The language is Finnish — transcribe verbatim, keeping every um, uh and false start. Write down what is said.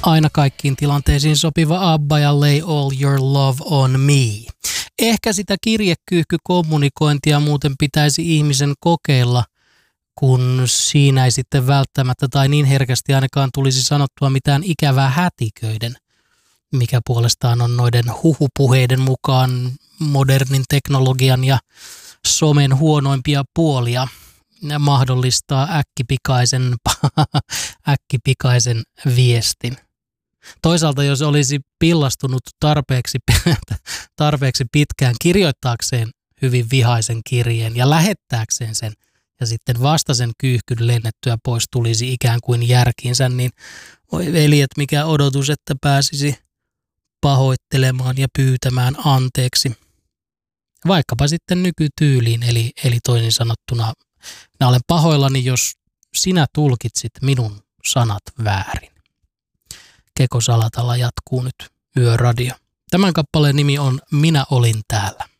Aina kaikkiin tilanteisiin sopiva ABBA ja Lay All Your Love on Me. Ehkä sitä kirjekyyhkykommunikointia muuten pitäisi ihmisen kokeilla, kun siinä ei sitten välttämättä tai niin herkästi ainakaan tulisi sanottua mitään ikävää hätiköiden, mikä puolestaan on noiden huhupuheiden mukaan modernin teknologian ja somen huonoimpia puolia. Mahdollistaa äkkipikaisen, äkkipikaisen viestin. Toisaalta jos olisi pillastunut tarpeeksi, tarpeeksi pitkään kirjoittaakseen hyvin vihaisen kirjeen ja lähettääkseen sen ja sitten vasta sen kyyhkyn lennettyä pois tulisi ikään kuin järkiinsä, niin voi veljet, mikä odotus, että pääsisi pahoittelemaan ja pyytämään anteeksi. Vaikkapa sitten nykytyyliin, eli, eli toisin sanottuna, minä olen pahoillani, jos sinä tulkitsit minun sanat väärin. Keko Salatalla jatkuu nyt Yöradio. Tämän kappaleen nimi on Minä olin täällä.